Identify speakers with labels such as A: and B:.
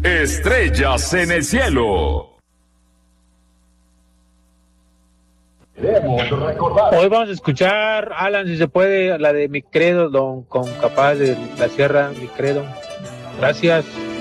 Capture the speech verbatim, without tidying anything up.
A: Estrellas en el cielo.
B: Hoy vamos a escuchar, Alan, si se puede, la de Mi Credo, don, con Capaz de la Sierra, Mi Credo. Gracias.